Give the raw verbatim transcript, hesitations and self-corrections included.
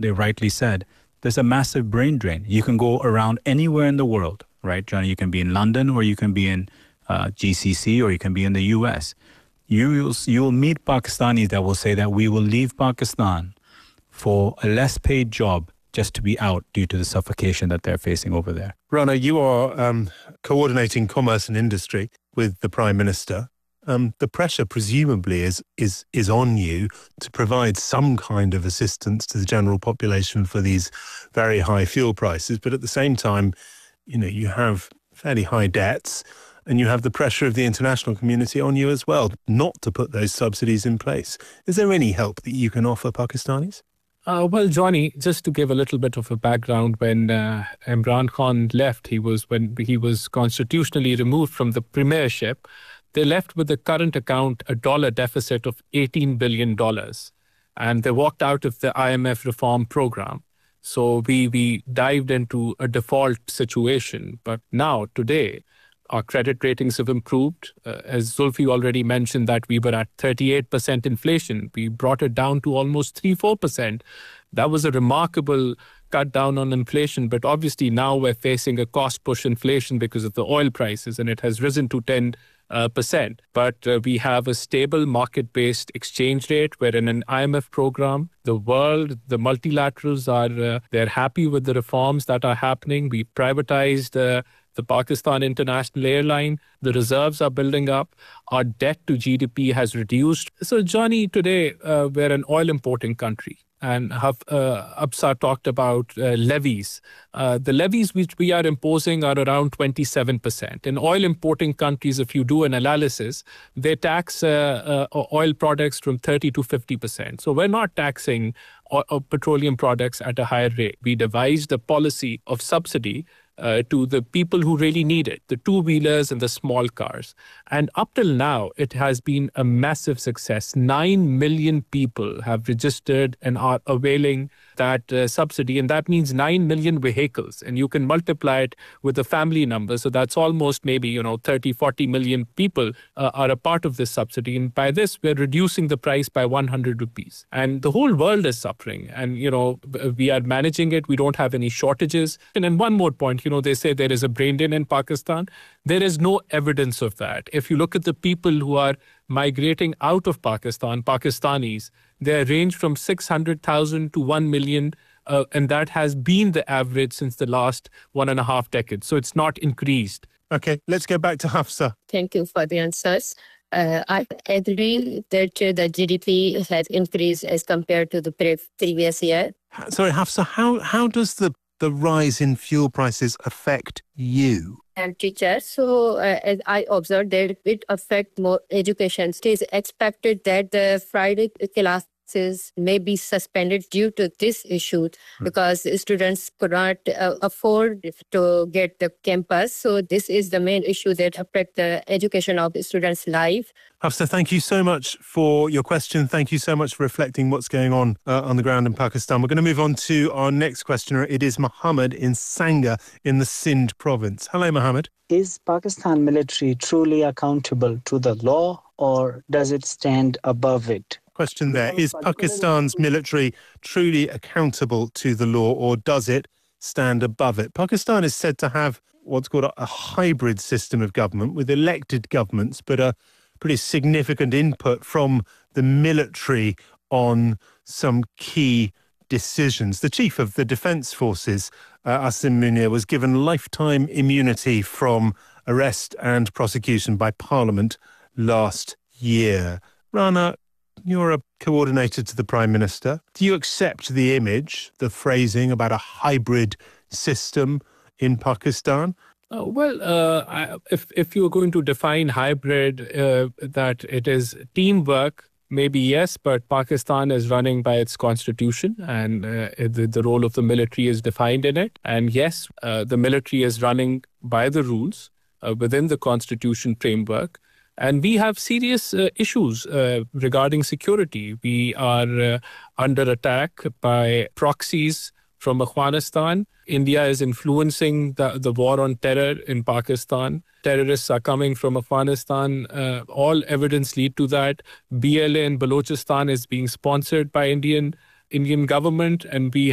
they rightly said, there's a massive brain drain. You can go around anywhere in the world, right, Johnny? You can be in London, or you can be in uh, G C C, or you can be in the U S. You will you'll meet Pakistanis that will say that we will leave Pakistan for a less paid job just to be out due to the suffocation that they're facing over there. Rana, you are um, coordinating commerce and industry with the Prime Minister. Um, the pressure presumably is is is on you to provide some kind of assistance to the general population for these very high fuel prices. But at the same time, you know, you have fairly high debts, and you have the pressure of the international community on you as well not to put those subsidies in place. Is there any help that you can offer Pakistanis? Uh, well, Johnny, just to give a little bit of a background, when uh, Imran Khan left, he was when he was constitutionally removed from the premiership. They left with the current account a dollar deficit of eighteen billion dollars, and they walked out of the I M F reform program. So we we dived into a default situation. But now, today, our credit ratings have improved. Uh, as Zulfi already mentioned, that we were at thirty-eight percent inflation. We brought it down to almost three to four percent. That was a remarkable cut down on inflation. But obviously now we're facing a cost push inflation because of the oil prices, and it has risen to ten uh, percent. But uh, we have a stable market-based exchange rate. We're in an I M F program. The world, the multilaterals are, uh, they're happy with the reforms that are happening. We privatized uh, the Pakistan International Airline. The reserves are building up. Our debt to G D P has reduced. So, Johnny, today uh, we're an oil importing country. And have, uh, Absa talked about uh, levies. Uh, the levies which we are imposing are around twenty-seven percent. In oil importing countries, if you do an analysis, they tax uh, uh, oil products from thirty to fifty percent. So we're not taxing o- o- petroleum products at a higher rate. We devised a policy of subsidy Uh, to the people who really need it, the two-wheelers and the small cars. And up till now, it has been a massive success. Nine million people have registered and are availing that uh, subsidy, and that means nine million vehicles. And you can multiply it with the family number, so that's almost maybe, you know, thirty, forty million people uh, are a part of this subsidy. And by this, we're reducing the price by one hundred rupees. And the whole world is suffering. And, you know, we are managing it. We don't have any shortages. And then one more point, you know, they say there is a brain drain in Pakistan. There is no evidence of that. If you look at the people who are migrating out of Pakistan, Pakistanis, they range from six hundred thousand to one million, uh, and that has been the average since the last one and a half decades. So it's not increased. Okay, let's go back to Hafsa. Thank you for the answers. Uh, I agree that uh, the G D P has increased as compared to the pre- previous year. Sorry, Hafsa, how, how does the the rise in fuel prices affect you? And teachers, so uh, as I observed that it affect more education. It is expected that the Friday classes may be suspended due to this issue because students could not uh, afford to get the campus. So this is the main issue that affect the education of the students' life. Hafsa, thank you so much for your question. Thank you so much for reflecting what's going on uh, on the ground in Pakistan. We're going to move on to our next questioner. It is Mohammed in Sangha in the Sindh province. Hello, Mohammed. Is Pakistan military truly accountable to the law, or does it stand above it? Question there. Is Pakistan's military truly accountable to the law, or does it stand above it? Pakistan is said to have what's called a, a hybrid system of government with elected governments, but a pretty significant input from the military on some key decisions. The chief of the Defence Forces, uh, Asim Munir, was given lifetime immunity from arrest and prosecution by Parliament last year. Rana, you're a coordinator to the Prime Minister. Do you accept the image, the phrasing about a hybrid system in Pakistan? Uh, well, uh, I, if if you're going to define hybrid, uh, that it is teamwork, maybe yes, but Pakistan is running by its constitution, and uh, the, the role of the military is defined in it. And yes, uh, the military is running by the rules uh, within the constitution framework. And we have serious uh, issues uh, regarding security. We are uh, under attack by proxies from Afghanistan. India is influencing the, the war on terror in Pakistan. Terrorists are coming from Afghanistan. Uh, all evidence lead to that. B L A in Balochistan is being sponsored by Indian Indian government, and we